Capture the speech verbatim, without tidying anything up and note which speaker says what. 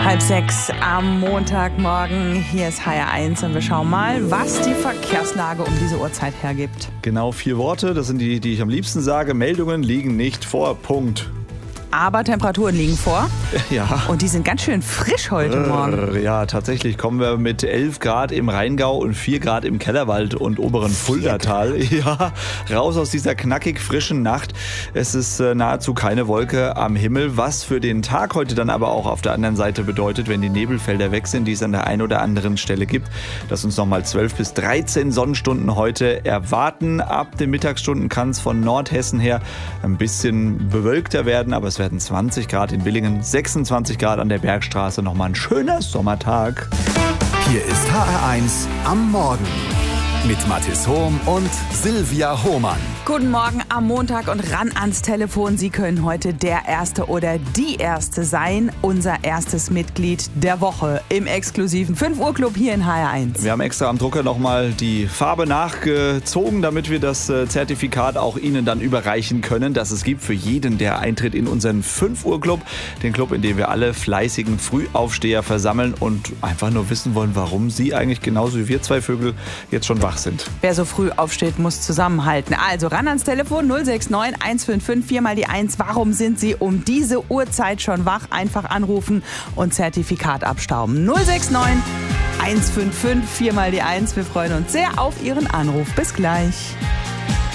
Speaker 1: Halb sechs am Montagmorgen. Hier ist H R eins und wir schauen mal, was die Verkehrslage um diese Uhrzeit hergibt.
Speaker 2: Genau vier Worte, das sind die, die ich am liebsten sage. Meldungen liegen nicht vor. Punkt.
Speaker 1: Aber Temperaturen liegen vor.
Speaker 2: Ja.
Speaker 1: Und die sind ganz schön frisch heute Morgen.
Speaker 2: Ja, tatsächlich kommen wir mit elf Grad im Rheingau und vier Grad im Kellerwald und oberen Fuldatal. Ja, raus aus dieser knackig frischen Nacht. Es ist äh, nahezu keine Wolke am Himmel, was für den Tag heute dann aber auch auf der anderen Seite bedeutet, wenn die Nebelfelder weg sind, die es an der einen oder anderen Stelle gibt, dass uns nochmal zwölf bis dreizehn Sonnenstunden heute erwarten. Ab den Mittagsstunden kann es von Nordhessen her ein bisschen bewölkter werden, aber es werden zwanzig Grad in Willingen, sechsundzwanzig Grad an der Bergstraße. Nochmal ein schöner Sommertag.
Speaker 3: Hier ist H R eins am Morgen mit Mathis Hohm und Silvia Hohmann.
Speaker 1: Guten Morgen am Montag und ran ans Telefon. Sie können heute der Erste oder die Erste sein. Unser erstes Mitglied der Woche im exklusiven fünf Uhr Club hier in H R eins.
Speaker 2: Wir haben extra am Drucker nochmal die Farbe nachgezogen, damit wir das Zertifikat auch Ihnen dann überreichen können, das es gibt für jeden, der eintritt in unseren fünf Uhr Club. Den Club, in dem wir alle fleißigen Frühaufsteher versammeln und einfach nur wissen wollen, warum Sie eigentlich genauso wie wir zwei Vögel jetzt schon wach sind.
Speaker 1: Wer so früh aufsteht, muss zusammenhalten. Also ran ans Telefon null sechs neun eins fünf fünf vier mal die eins. Warum sind Sie um diese Uhrzeit schon wach? Einfach anrufen und Zertifikat abstauben. null sechs neun eins fünf fünf vier mal die eins. Wir freuen uns sehr auf Ihren Anruf. Bis gleich.